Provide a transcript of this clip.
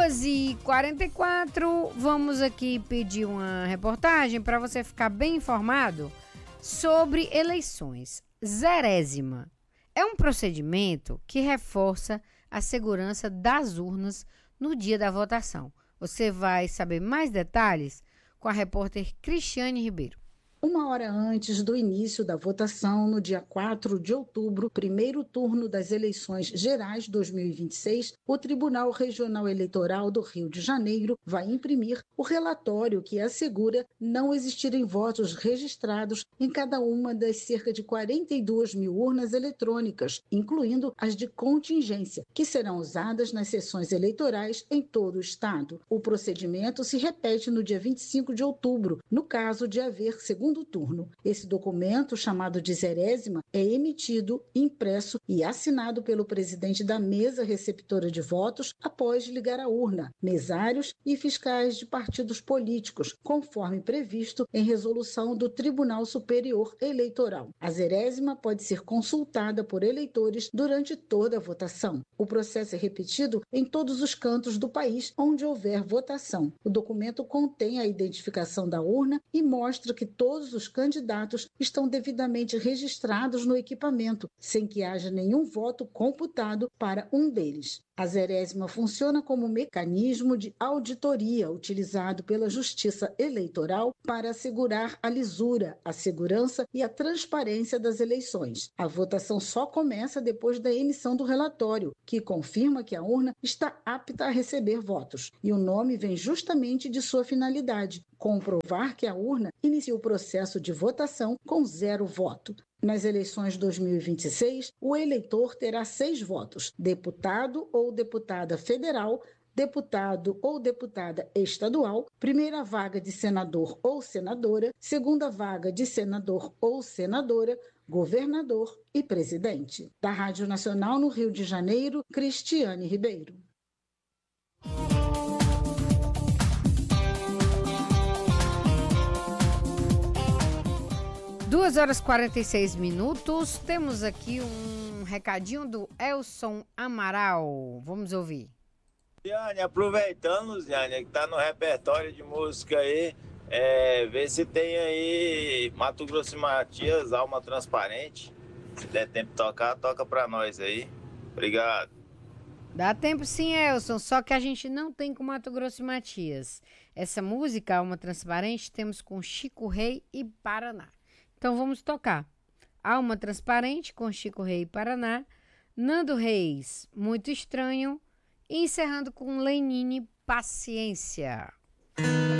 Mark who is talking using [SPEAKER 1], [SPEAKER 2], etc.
[SPEAKER 1] 2h44, vamos aqui pedir uma reportagem para você ficar bem informado sobre eleições. Zerésima é um procedimento que reforça a segurança das urnas no dia da votação. Você vai saber mais detalhes com a repórter Cristiane Ribeiro.
[SPEAKER 2] Uma hora antes do início da votação, no dia 4 de outubro, primeiro turno das eleições gerais 2026, o Tribunal Regional Eleitoral do Rio de Janeiro vai imprimir o relatório que assegura não existirem votos registrados em cada uma das cerca de 42 mil urnas eletrônicas, incluindo as de contingência, que serão usadas nas sessões eleitorais em todo o estado. O procedimento se repete no dia 25 de outubro, no caso de haver segundo turno. Esse documento, chamado de Zerésima, é emitido, impresso e assinado pelo presidente da mesa receptora de votos após ligar a urna, mesários e fiscais de partidos políticos, conforme previsto em resolução do Tribunal Superior Eleitoral. A Zerésima pode ser consultada por eleitores durante toda a votação. O processo é repetido em todos os cantos do país onde houver votação. O documento contém a identificação da urna e mostra que todos os candidatos estão devidamente registrados no equipamento, sem que haja nenhum voto computado para um deles. A Zerésima funciona como mecanismo de auditoria utilizado pela Justiça Eleitoral para assegurar a lisura, a segurança e a transparência das eleições. A votação só começa depois da emissão do relatório, que confirma que a urna está apta a receber votos. E o nome vem justamente de sua finalidade: comprovar que a urna inicia o processo de votação com 0 voto. Nas eleições 2026, o eleitor terá 6 votos: deputado ou deputada federal, deputado ou deputada estadual, primeira vaga de senador ou senadora, segunda vaga de senador ou senadora, governador e presidente. Da Rádio Nacional no Rio de Janeiro, Cristiane Ribeiro.
[SPEAKER 1] 2h46. Temos aqui um recadinho do Elson Amaral. Vamos ouvir.
[SPEAKER 3] Luciane, aproveitando, Luciane, que tá no repertório de música aí, vê se tem aí Mato Grosso e Matias, Alma Transparente. Se der tempo de tocar, toca pra nós aí. Obrigado.
[SPEAKER 1] Dá tempo sim, Elson, só que a gente não tem com Mato Grosso e Matias. Essa música, Alma Transparente, temos com Chico Rei e Paraná. Então vamos tocar. Alma Transparente com Chico Rei e Paraná, Nando Reis, Muito Estranho, e encerrando com Lenine, Paciência.